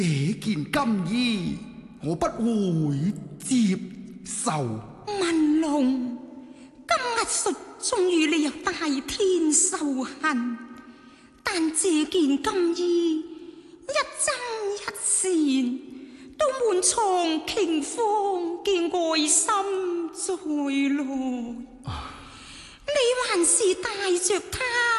這件金衣我不會接受。 文龍，今日蜀中與你有大天仇恨，但這件金衣一針一線都滿藏瓊芳嘅愛心在內，你還是帶着它